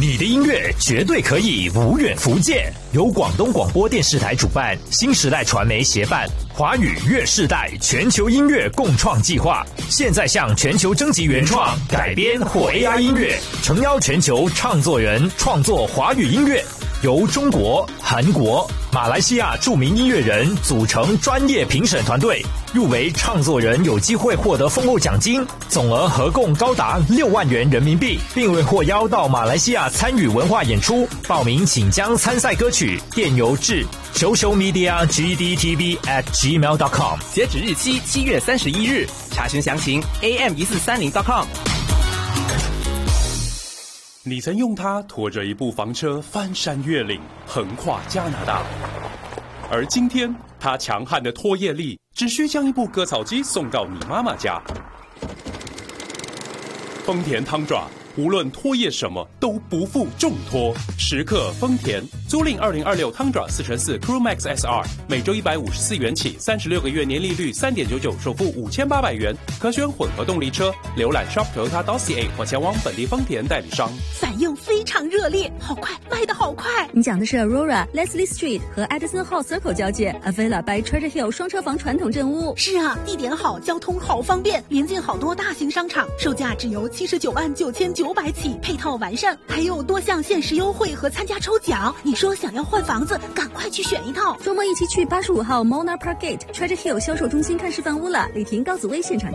你的音乐绝对可以无远弗届，由广东广播电视台主办，新时代传媒协办，华语乐世代全球音乐共创计划，现在向全球征集原创、改编或 AI 音乐，诚邀全球唱作人创作华语音乐，由中国、韩国、马来西亚著名音乐人组成专业评审团队，入围唱作人有机会获得丰厚奖金，总额合共高达6万元人民币，并未获邀到马来西亚参与文化演出。报名请将参赛歌曲电邮至 socialmediagdtv@gmail.com， 截止日期7月31日，查询详情 am1430.com。 你曾用它拖着一部房车翻山越岭，横跨加拿大，而今天它强悍的拖曳力只需将一部割草机送到你妈妈家。丰田汤爪，无论拖曳什么都不负重托，时刻丰田。租赁2026汤爪4x4 Crewmax SR， 每周154元起，36个月年利率3.99%，首付5800元，可选混合动力车。浏览 shop.toyota.ca 或前往本地丰田代理商。 反应非常热烈，好快，卖得好快！ 你讲的是 Aurora、Leslie Street 和 Edison Hall Circle 交界 Avila by Treasure Hill 双车房传统镇屋。 是啊，地点好，交通好方便，临近好多大型商场，售价只由799900起，配套完善，还有多项限时优惠和参加抽奖。你说想要换房子，赶快去选一套。 周末一起去85号 Mona Park Gate Treasure Hill 销售中心看示范屋了。李婷、高子薇现场